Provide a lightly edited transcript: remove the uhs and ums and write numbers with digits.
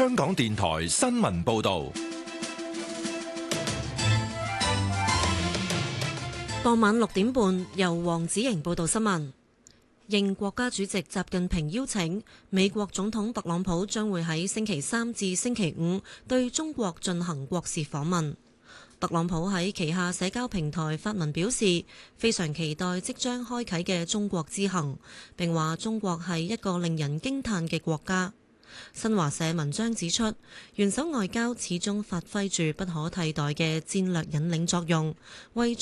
香港電台新聞報道。 傍晚6點半，由黃子瑩報道新聞。應國家主席習近平邀請，美國總統特朗普將會喺星期三至星期五對中國進行國事訪問。特朗普喺旗下社交平台發文表示，非常期待即將開啟嘅中國之行，並話中國係一個令人驚嘆嘅國家。新華社文章指出，元首外交始終發揮住不可替代嘅戰略引領作用，為